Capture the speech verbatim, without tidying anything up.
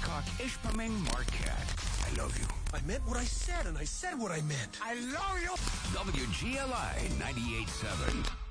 Babcock, Ishpeming, Marquette. I love you. I meant what I said, and I said what I meant. I love you. W G L I ninety-eight point seven.